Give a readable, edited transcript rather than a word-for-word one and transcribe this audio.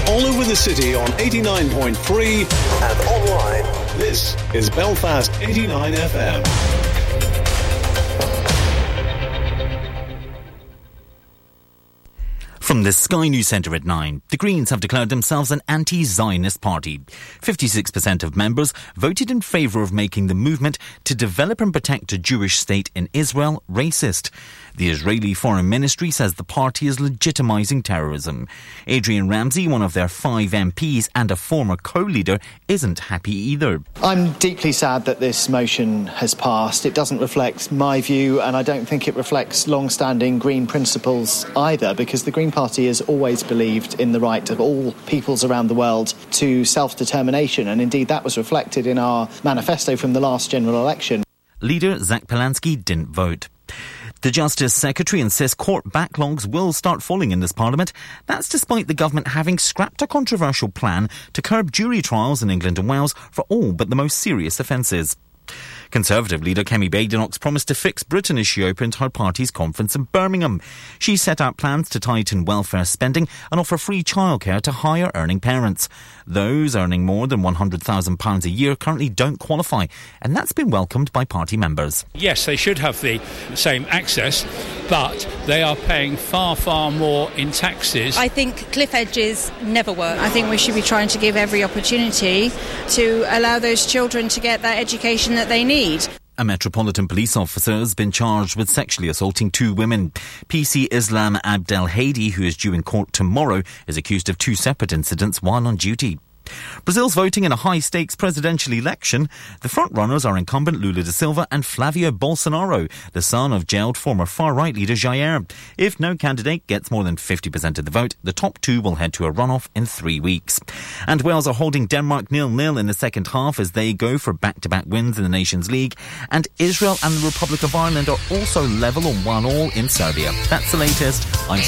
all over the city on 89.3 and online. This is Belfast 89 FM. From the Sky News Centre at 9, the Greens have declared themselves an anti-Zionist party. 56% of members voted in favour of making the movement to develop and protect a Jewish state in Israel racist. The Israeli Foreign Ministry says the party is legitimising terrorism. Adrian Ramsey, one of their 5 MPs and a former co-leader, isn't happy either. I'm deeply sad that this motion has passed. It doesn't reflect my view, and I don't think it reflects long-standing Green principles either, because the Green Party has always believed in the right of all peoples around the world to self-determination, and indeed that was reflected in our manifesto from the last general election. Leader Zach Polansky didn't vote. The Justice Secretary insists court backlogs will start falling in this Parliament. That's despite the government having scrapped a controversial plan to curb jury trials in England and Wales for all but the most serious offences. Conservative leader Kemi Badenoch promised to fix Britain as she opened her party's conference in Birmingham. She set out plans to tighten welfare spending and offer free childcare to higher earning parents. Those earning more than £100,000 a year currently don't qualify, and that's been welcomed by party members. Yes, they should have the same access, but they are paying far, far more in taxes. I think cliff edges never work. I think we should be trying to give every opportunity to allow those children to get that education that they need. A Metropolitan Police officer has been charged with sexually assaulting 2 women. PC Islam Abdelhadi, who is due in court tomorrow, is accused of 2 separate incidents while on duty. Brazil's voting in a high-stakes presidential election. The front-runners are incumbent Lula da Silva and Flavio Bolsonaro, the son of jailed former far-right leader Jair. If no candidate gets more than 50% of the vote, the top 2 will head to a runoff in 3 weeks. And Wales are holding Denmark 0-0 in the second half as they go for back-to-back wins in the Nations League. And Israel and the Republic of Ireland are also level on 1-1 in Serbia. That's the latest. I'm